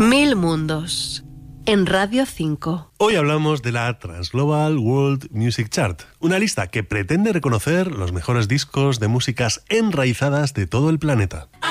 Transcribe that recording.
Mil mundos en Radio 5. Hoy hablamos de la Transglobal World Music Chart, una lista que pretende reconocer los mejores discos de músicas enraizadas de todo el planeta.